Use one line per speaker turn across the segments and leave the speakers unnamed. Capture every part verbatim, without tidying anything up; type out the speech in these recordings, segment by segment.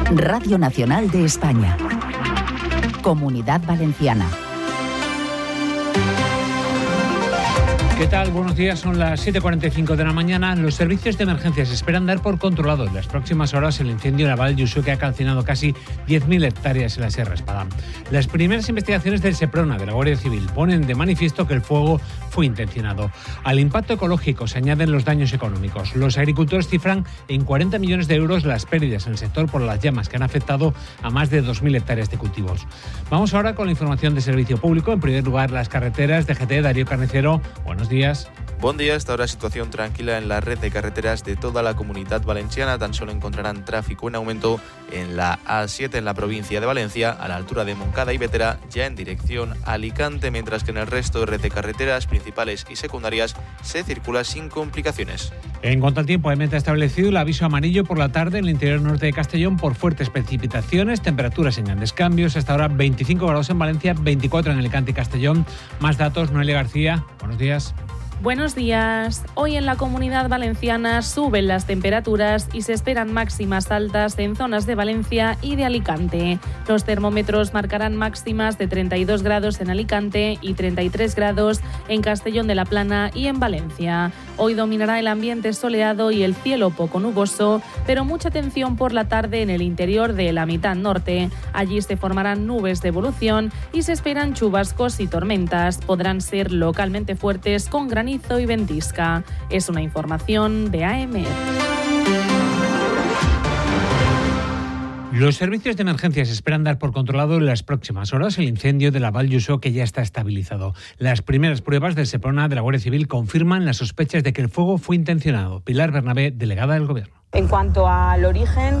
Radio Nacional de España. Comunidad Valenciana.
¿Qué tal? Buenos días, son las siete cuarenta y cinco de la mañana. Los servicios de emergencias esperan dar por controlado en las próximas horas el incendio en la Val d'Uixó que ha calcinado casi diez mil hectáreas en la Sierra Espada. Las primeras investigaciones del Seprona, de la Guardia Civil, ponen de manifiesto que el fuego fue intencionado. Al impacto ecológico se añaden los daños económicos. Los agricultores cifran en cuarenta millones de euros las pérdidas en el sector por las llamas que han afectado a más de dos mil hectáreas de cultivos. Vamos ahora con la información de servicio público. En primer lugar, las carreteras. D G T, Darío Carnicero, buenos días.
Buen día, hasta ahora situación tranquila en la red de carreteras de toda la Comunidad Valenciana. Tan solo encontrarán tráfico en aumento en la A siete en la provincia de Valencia, a la altura de Moncada y Bétera, ya en dirección a Alicante, mientras que en el resto de red de carreteras principales y secundarias se circula sin complicaciones.
En cuanto al tiempo, EMET ha establecido el aviso amarillo por la tarde en el interior norte de Castellón por fuertes precipitaciones, temperaturas en grandes cambios. Hasta ahora veinticinco grados en Valencia, veinticuatro en Alicante y Castellón. Más datos, Noelia García, buenos días.
Buenos días. Hoy en la Comunidad Valenciana suben las temperaturas y se esperan máximas altas en zonas de Valencia y de Alicante. Los termómetros marcarán máximas de treinta y dos grados en Alicante y treinta y tres grados en Castellón de la Plana y en Valencia. Hoy dominará el ambiente soleado y el cielo poco nuboso, pero mucha atención por la tarde en el interior de la mitad norte. Allí se formarán nubes de evolución y se esperan chubascos y tormentas. Podrán ser localmente fuertes con granizo y ventisca. Es una información de A M.
Los servicios de emergencias esperan dar por controlado en las próximas horas el incendio de la Val d'Uixó, que ya está estabilizado. Las primeras pruebas del Seprona de la Guardia Civil confirman las sospechas de que el fuego fue intencionado. Pilar Bernabé, delegada del Gobierno.
En cuanto al origen,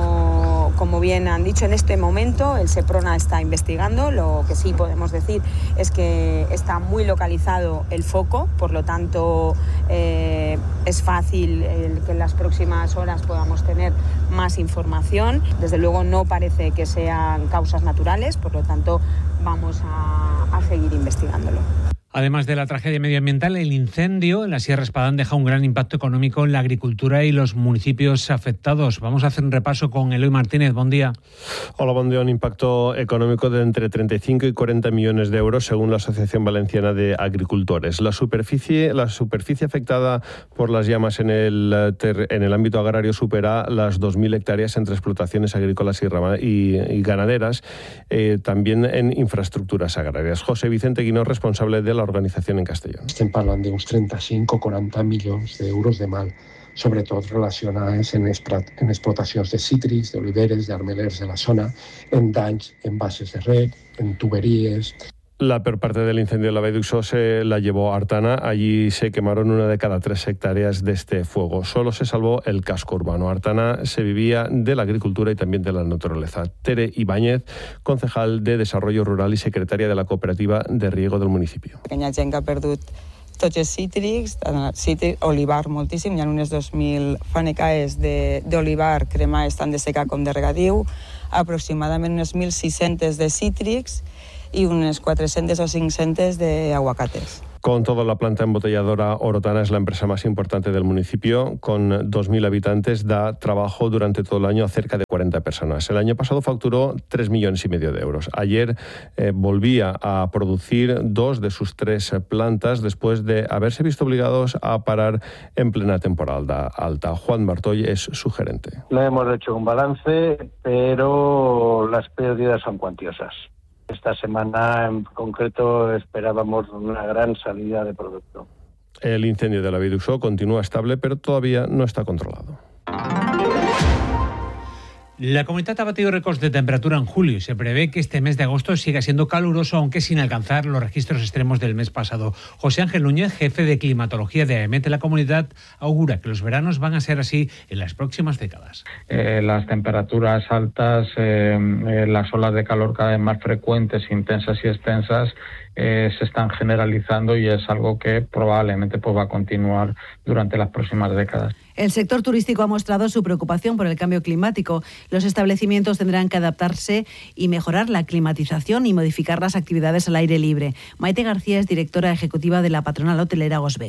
como, como bien han dicho, en este momento el Seprona está investigando. Lo que sí podemos decir es que está muy localizado el foco, por lo tanto eh, es fácil el que en las próximas horas podamos tener más información. Desde luego no parece que sean causas naturales, por lo tanto vamos a, a seguir investigándolo.
Además de la tragedia medioambiental, el incendio en la Sierra Espadán deja un gran impacto económico en la agricultura y los municipios afectados. Vamos a hacer un repaso con Eloy Martínez. Buen día.
Hola, buen día. Un impacto económico de entre treinta y cinco y cuarenta millones de euros, según la Asociación Valenciana de Agricultores. La superficie, la superficie afectada por las llamas en el, en el ámbito agrario supera las dos mil hectáreas entre explotaciones agrícolas y, y, y ganaderas, eh, también en infraestructuras agrarias. José Vicente Guinó, responsable de la organización en Castellón.
Estem parlant d'uns trenta-cinc o quaranta milions d'euros de mal, sobretot relacionats en, en explotacions de cítrics, d'oliveres, d'armelers de la zona, en danys en bases de reg, en tuberies.
La peor parte del incendio de la Val d'Uixó se la llevó Artana. Allí se quemaron una de cada tres hectáreas de este fuego. Solo se salvó el casco urbano. Artana se vivía de la agricultura y también de la naturaleza. Tere Ibáñez, concejal de Desarrollo Rural y secretaria de la Cooperativa de Riego del municipio.
Hi ha gent que ha perdut tots els cítrics, cítric, olivar moltíssim, hi ha unes dos mil fanecaes d'olivar cremades tant de seca com de regadiu, aproximadament unes mil sis-centes de cítrics y unas cuatrocientos o quinientos de aguacates.
Con todo, la planta embotelladora Orotana es la empresa más importante del municipio. Con dos mil habitantes da trabajo durante todo el año a cerca de cuarenta personas. El año pasado facturó tres millones y medio de euros. Ayer eh, volvía a producir dos de sus tres plantas después de haberse visto obligados a parar en plena temporada alta. Juan Bartoy es su gerente.
No hemos hecho un balance, pero las pérdidas son cuantiosas. Esta semana en concreto esperábamos una gran salida de producto.
El incendio de la Val d'Uixó continúa estable, pero todavía no está controlado.
La Comunidad ha batido récords de temperatura en julio y se prevé que este mes de agosto siga siendo caluroso, aunque sin alcanzar los registros extremos del mes pasado. José Ángel Núñez, jefe de climatología de A M E T de la Comunidad, augura que los veranos van a ser así en las próximas décadas.
Eh, las temperaturas altas, eh, eh, las olas de calor cada vez más frecuentes, intensas y extensas, Eh, se están generalizando y es algo que probablemente pues, va a continuar durante las próximas décadas.
El sector turístico ha mostrado su preocupación por el cambio climático. Los establecimientos tendrán que adaptarse y mejorar la climatización y modificar las actividades al aire libre. Maite García es directora ejecutiva de la patronal hotelera Gosbec.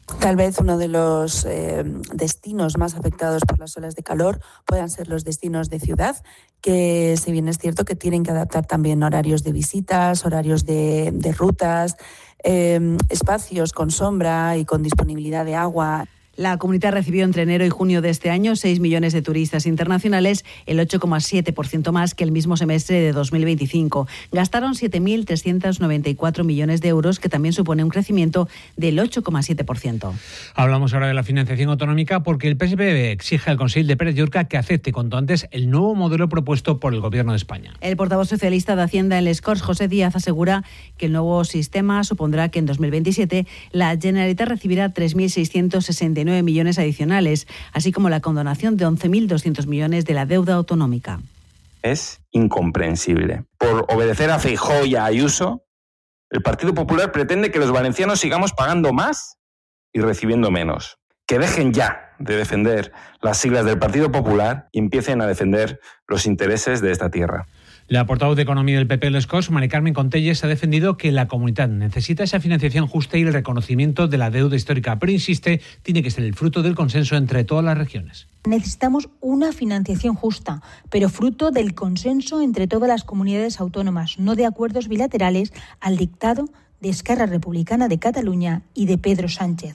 Tal vez uno de los eh, destinos más afectados por las olas de calor puedan ser los destinos de ciudad, que si bien es cierto que tienen que adaptar también horarios de visitas, horarios de, de rutas, eh, espacios con sombra y con disponibilidad de agua.
La comunidad recibió entre enero y junio de este año seis millones de turistas internacionales, el ocho coma siete por ciento más que el mismo semestre de dos mil veinticinco. Gastaron siete mil trescientos noventa y cuatro millones de euros, que también supone un crecimiento del ocho coma siete por ciento.
Hablamos ahora de la financiación autonómica porque el P S P B exige al Consell de Pérez Llorca que acepte cuanto antes el nuevo modelo propuesto por el Gobierno de España.
El portavoz socialista de Hacienda en Les Corts, José Díaz, asegura que el nuevo sistema supondrá que en dos mil veintisiete la Generalitat recibirá tres mil seiscientos sesenta y nueve millones adicionales, así como la condonación de once mil doscientos millones de la deuda autonómica.
Es incomprensible. Por obedecer a Feijóo y a Ayuso, el Partido Popular pretende que los valencianos sigamos pagando más y recibiendo menos. Que dejen ya de defender las siglas del Partido Popular y empiecen a defender los intereses de esta tierra.
La portavoz de Economía del P P Les Corts, Mari Carmen Contelles, ha defendido que la comunidad necesita esa financiación justa y el reconocimiento de la deuda histórica, pero insiste, tiene que ser el fruto del consenso entre todas las regiones.
Necesitamos una financiación justa, pero fruto del consenso entre todas las comunidades autónomas, no de acuerdos bilaterales al dictado de Esquerra Republicana de Cataluña y de Pedro Sánchez.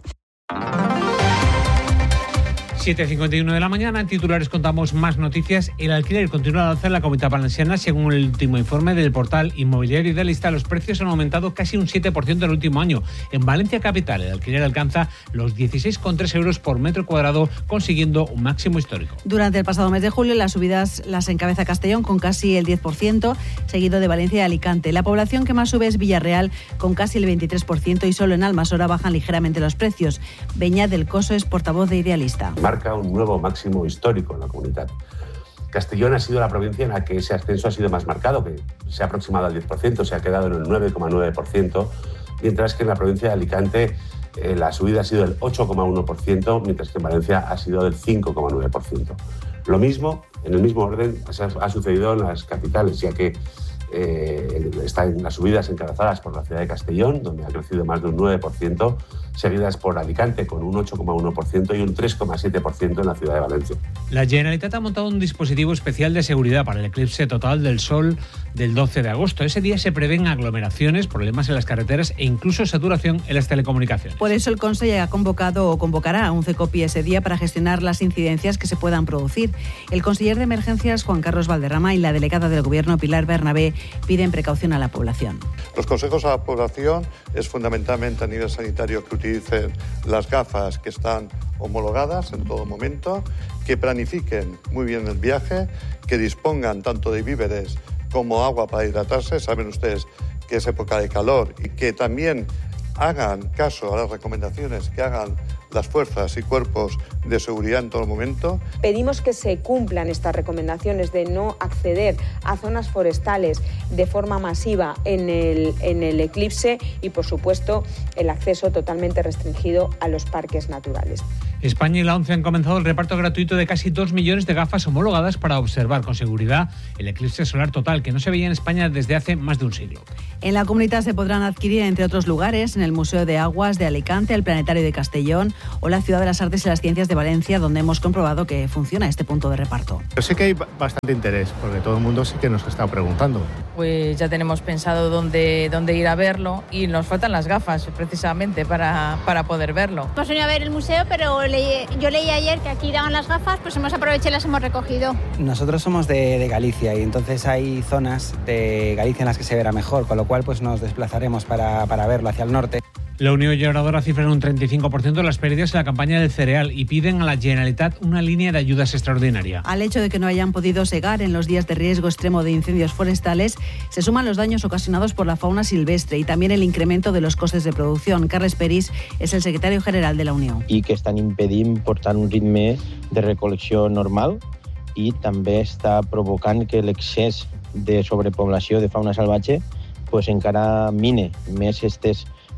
siete cincuenta y uno de la mañana, en titulares contamos más noticias. El alquiler continúa al alza en la Comunidad Valenciana. Según el último informe del portal inmobiliario Idealista, los precios han aumentado casi un siete por ciento en el último año. En Valencia Capital, el alquiler alcanza los dieciséis coma tres euros por metro cuadrado, consiguiendo un máximo histórico.
Durante el pasado mes de julio, las subidas las encabeza Castellón con casi el diez por ciento, seguido de Valencia y Alicante. La población que más sube es Villarreal, con casi el veintitrés por ciento, y solo en Almasora bajan ligeramente los precios. Beñat del Coso es portavoz de Idealista.
Marca un nuevo máximo histórico en la comunidad. Castellón ha sido la provincia en la que ese ascenso ha sido más marcado, que se ha aproximado al diez por ciento, se ha quedado en el nueve coma nueve por ciento, mientras que en la provincia de Alicante eh, la subida ha sido del ocho coma uno por ciento, mientras que en Valencia ha sido del cinco coma nueve por ciento. Lo mismo, en el mismo orden, ha sucedido en las capitales, ya que eh, están las subidas encabezadas por la ciudad de Castellón, donde ha crecido más de un nueve por ciento, seguidas por Alicante con un ocho coma uno por ciento y un tres coma siete por ciento en la ciudad de Valencia.
La Generalitat ha montado un dispositivo especial de seguridad para el eclipse total del Sol del doce de agosto. Ese día se prevén aglomeraciones, problemas en las carreteras e incluso saturación en las telecomunicaciones.
Por eso el Consejo ha convocado o convocará a un CECOPI ese día para gestionar las incidencias que se puedan producir. El conseller de Emergencias, Juan Carlos Valderrama, y la delegada del Gobierno, Pilar Bernabé, piden precaución a la población.
Los consejos a la población es fundamentalmente a nivel sanitario que utilicen las gafas que están homologadas en todo momento, que planifiquen muy bien el viaje, que dispongan tanto de víveres como agua para hidratarse. Saben ustedes que es época de calor, y que también hagan caso a las recomendaciones que hagan las fuerzas y cuerpos de seguridad en todo momento.
Pedimos que se cumplan estas recomendaciones de no acceder a zonas forestales de forma masiva en el, en el eclipse y, por supuesto, el acceso totalmente restringido a los parques naturales.
España y la ONCE han comenzado el reparto gratuito de casi dos millones de gafas homologadas para observar con seguridad el eclipse solar total, que no se veía en España desde hace más de un siglo.
En la comunidad se podrán adquirir, entre otros lugares, en el Museo de Aguas de Alicante, el Planetario de Castellón o la Ciudad de las Artes y las Ciencias de Valencia, donde hemos comprobado que funciona este punto de reparto.
Yo sé que hay bastante interés, porque todo el mundo sí que nos está preguntando.
Pues ya tenemos pensado dónde, dónde ir a verlo, y nos faltan las gafas precisamente para, para poder verlo.
Hemos venido a ver el museo, pero leí, yo leí ayer que aquí daban las gafas, pues hemos aprovechado y las hemos recogido.
Nosotros somos de, de Galicia, y entonces hay zonas de Galicia en las que se verá mejor, con lo cual pues nos desplazaremos para, para verlo hacia el norte.
La Unión Lloradora cifra en un treinta y cinco por ciento las pérdidas en la campaña del cereal y piden a la Generalitat una línea de ayudas extraordinaria.
Al hecho de que no hayan podido segar en los días de riesgo extremo de incendios forestales, se suman los daños ocasionados por la fauna silvestre y también el incremento de los costes de producción. Carles Peris es el secretario general de la Unión.
I que estan impedint portar un ritme de recolecció normal, i també està provocant que l'excés de sobrepoblació de fauna salvatge pues encara mine més estes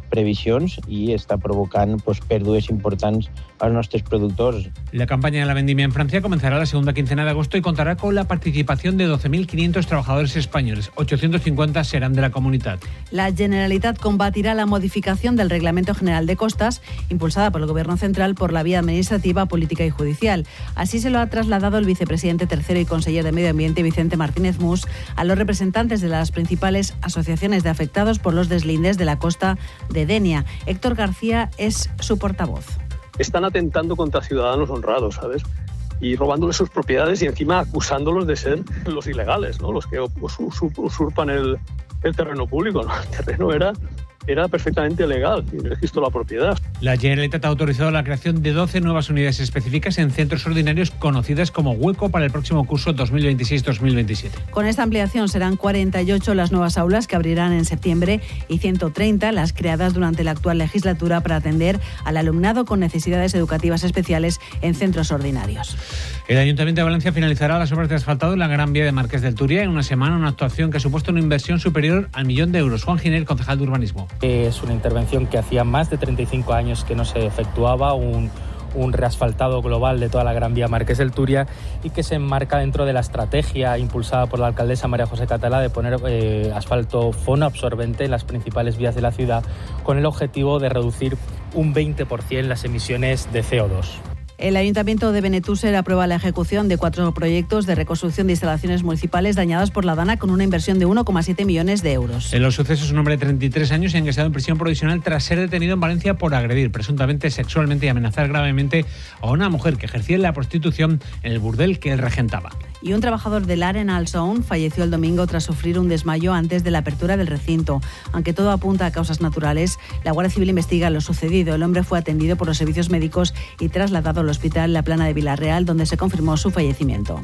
previsions i està provocant pues, pèrdues importants als nostres productors.
La campaña de la vendimia en Francia comenzará la segunda quincena de agosto y contará con la participación de doce mil quinientos trabajadores españoles. ochocientos cincuenta serán de la comunidad.
La Generalitat combatirá la modificación del Reglamento General de Costas, impulsada por el Gobierno Central por la vía administrativa, política y judicial. Así se lo ha trasladado el vicepresidente tercero y conseller de Medio Ambiente, Vicente Martínez Mus, a los representantes de las principales asociaciones de afectados por los deslindes de la costa de Denia. Héctor García es su portavoz.
Están atentando contra ciudadanos honrados, ¿sabes? Y robándoles sus propiedades y encima acusándolos de ser los ilegales, ¿no? Los que usurpan el, el terreno público, ¿no? El terreno era, era perfectamente legal y el registro de la propiedad.
La Generalitat ha autorizado la creación de doce nuevas unidades específicas en centros ordinarios conocidas como Hueco para el próximo curso dos mil veintiséis dos mil veintisiete.
Con esta ampliación serán cuarenta y ocho las nuevas aulas que abrirán en septiembre y ciento treinta las creadas durante la actual legislatura para atender al alumnado con necesidades educativas especiales en centros ordinarios.
El Ayuntamiento de Valencia finalizará las obras de asfaltado en la Gran Vía de Marqués del Turia en una semana, una actuación que ha supuesto una inversión superior al millón de euros. Juan Giner, concejal de Urbanismo.
Es una intervención que hacía más de treinta y cinco años que no se efectuaba, un, un reasfaltado global de toda la Gran Vía Marqués del Turia y que se enmarca dentro de la estrategia impulsada por la alcaldesa María José Catalá de poner eh, asfalto fonoabsorbente en las principales vías de la ciudad con el objetivo de reducir un veinte por ciento las emisiones de C O dos.
El Ayuntamiento de Benetúser aprueba la ejecución de cuatro proyectos de reconstrucción de instalaciones municipales dañadas por la Dana con una inversión de uno coma siete millones de euros.
En los sucesos, un hombre de treinta y tres años ha ingresado en prisión provisional tras ser detenido en Valencia por agredir presuntamente sexualmente y amenazar gravemente a una mujer que ejercía la prostitución en el burdel que él regentaba.
Y un trabajador del Aren al Sound falleció el domingo tras sufrir un desmayo antes de la apertura del recinto. Aunque todo apunta a causas naturales, la Guardia Civil investiga lo sucedido. El hombre fue atendido por los servicios médicos y trasladado al hospital La Plana de Villarreal, donde se confirmó su fallecimiento.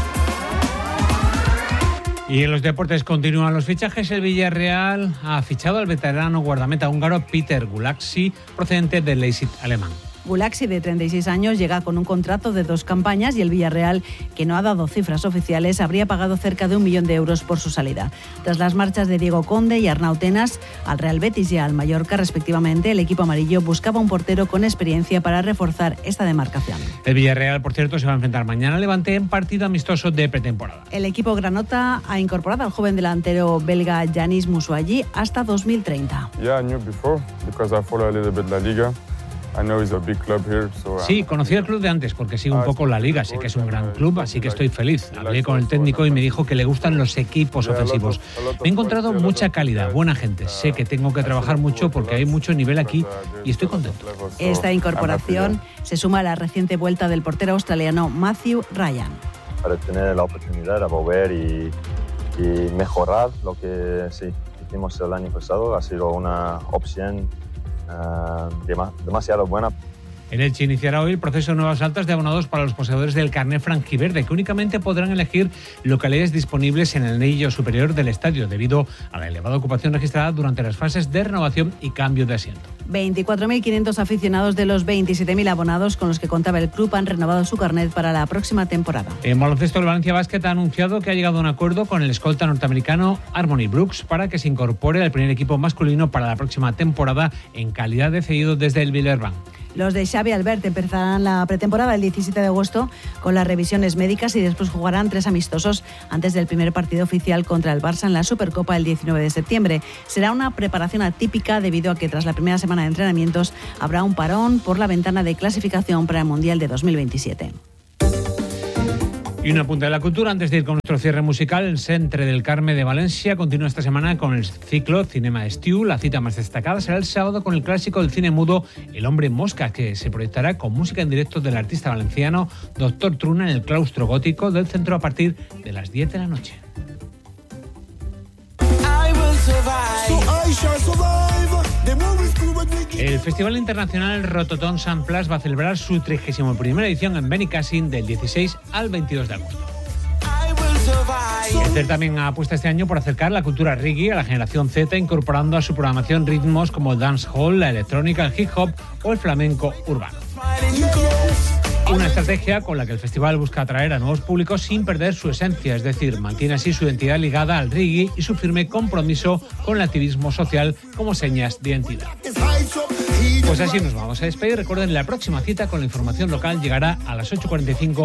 Y en los deportes continúan los fichajes. El Villarreal ha fichado al veterano guardameta húngaro Peter Gulaxi, procedente del Leipzig alemán.
Gulaxi, de treinta y seis años, llega con un contrato de dos campañas y el Villarreal, que no ha dado cifras oficiales, habría pagado cerca de un millón de euros por su salida. Tras las marchas de Diego Conde y Arnau Tenas al Real Betis y al Mallorca, respectivamente, el equipo amarillo buscaba un portero con experiencia para reforzar esta demarcación.
El Villarreal, por cierto, se va a enfrentar mañana al Levante en partido amistoso de pretemporada.
El equipo granota ha incorporado al joven delantero belga Yanis Musuayi hasta dos mil treinta.
Yeah, I knew before because I follow a little bit La Liga.
Sí, conocí el club de antes porque sigo un poco la Liga, sé que es un gran club, así que estoy feliz. Hablé con el técnico y me dijo que le gustan los equipos ofensivos. Me he encontrado mucha calidad, buena gente. Sé que tengo que trabajar mucho porque hay mucho nivel aquí y estoy contento.
Esta incorporación se suma a la reciente vuelta del portero australiano Matthew Ryan.
Para tener la oportunidad de volver y, y mejorar lo que sí hicimos el año pasado, ha sido una opción Uh, demasiado buena.
El Elche iniciará hoy el proceso de nuevas altas de abonados para los poseedores del carné franjiverde, que únicamente podrán elegir localidades disponibles en el anillo superior del estadio, debido a la elevada ocupación registrada durante las fases de renovación y cambio de asiento.
veinticuatro mil quinientos aficionados de los veintisiete mil abonados con los que contaba el club han renovado su carnet para la próxima temporada.
En baloncesto, el Valencia Basket ha anunciado que ha llegado a un acuerdo con el escolta norteamericano Harmony Brooks para que se incorpore al primer equipo masculino para la próxima temporada en calidad de cedido desde el Villarreal.
Los de Xavi Albert empezarán la pretemporada el diecisiete de agosto con las revisiones médicas y después jugarán tres amistosos antes del primer partido oficial contra el Barça en la Supercopa el diecinueve de septiembre. Será una preparación atípica debido a que tras la primera semana de entrenamientos habrá un parón por la ventana de clasificación para el Mundial de dos mil veintisiete.
Y una punta de la cultura antes de ir con nuestro cierre musical. El Centre del Carme de Valencia continúa esta semana con el ciclo Cinema Estiu. La cita más destacada será el sábado con el clásico del cine mudo El Hombre Mosca, que se proyectará con música en directo del artista valenciano Doctor Truna en el claustro gótico del centro a partir de las diez de la noche. El Festival Internacional Rototom Sun Plus va a celebrar su trigésima primera edición en Benicàssim del dieciséis al veintidós de agosto. El certamen apuesta este año por acercar la cultura reggae a la generación Z, incorporando a su programación ritmos como el dancehall, la electrónica, el hip hop o el flamenco urbano. Una estrategia con la que el festival busca atraer a nuevos públicos sin perder su esencia, es decir, mantiene así su identidad ligada al reggae y su firme compromiso con el activismo social como señas de identidad. Pues así nos vamos a despedir. Recuerden, la próxima cita con la información local llegará a las ocho cuarenta y cinco